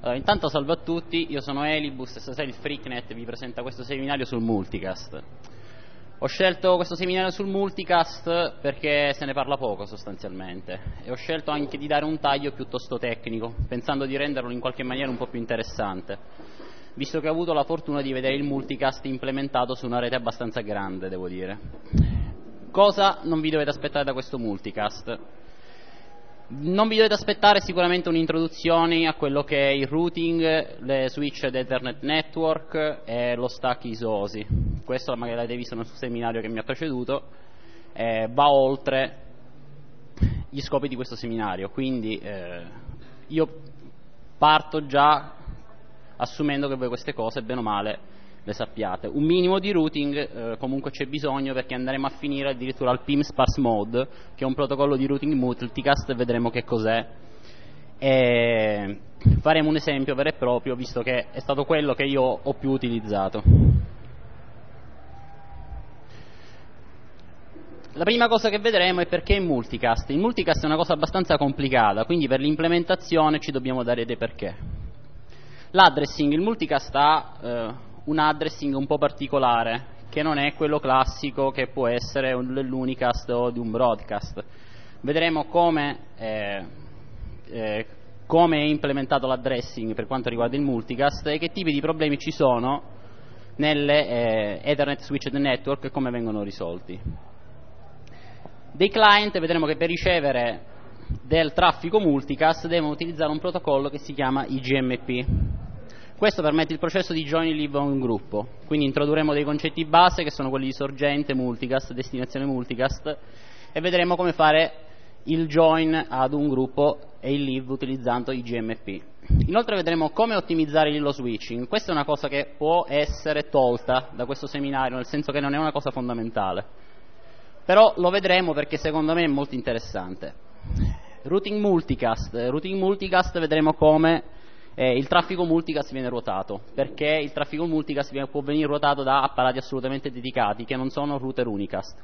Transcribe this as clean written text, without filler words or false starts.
Allora, intanto salve a tutti, io sono Elibus e stasera il Freaknet vi presenta questo seminario sul multicast. Ho scelto questo seminario sul multicast perché se ne parla poco sostanzialmente e ho scelto anche di dare un taglio piuttosto tecnico, pensando di renderlo in qualche maniera un po' più interessante, visto che ho avuto la fortuna di vedere il multicast implementato su una rete abbastanza grande, devo dire. Cosa non vi dovete aspettare da questo multicast? Non vi dovete aspettare sicuramente un'introduzione a quello che è il routing, le switch ed Ethernet network e lo stack ISO-OSI. Questo magari l'avete visto nel seminario che mi ha preceduto, va oltre gli scopi di questo seminario, quindi io parto già assumendo che voi queste cose bene o male le sappiate. Un minimo di routing comunque c'è bisogno, perché andremo a finire addirittura al PIM sparse mode, che è un protocollo di routing multicast, e vedremo che cos'è e faremo un esempio vero e proprio, visto che è stato quello che io ho più utilizzato. La prima cosa che vedremo è perché il multicast. Il multicast è una cosa abbastanza complicata, quindi per l'implementazione ci dobbiamo dare dei perché. L'addressing, il multicast ha un addressing un po' particolare, che non è quello classico che può essere dell'unicast o di un broadcast. Vedremo come è implementato l'addressing per quanto riguarda il multicast e che tipi di problemi ci sono nelle Ethernet switched network e come vengono risolti. Dei client vedremo che per ricevere del traffico multicast devono utilizzare un protocollo che si chiama IGMP. Questo permette il processo di join leave a un gruppo, quindi introdurremo dei concetti base che sono quelli di sorgente multicast, destinazione multicast, e vedremo come fare il join ad un gruppo e il leave utilizzando IGMP. Inoltre vedremo come ottimizzare l'hilo switching. Questa è una cosa che può essere tolta da questo seminario, nel senso che non è una cosa fondamentale, però lo vedremo perché secondo me è molto interessante. Routing multicast vedremo come il traffico multicast viene ruotato, perché il traffico multicast può venire ruotato da apparati assolutamente dedicati che non sono router unicast.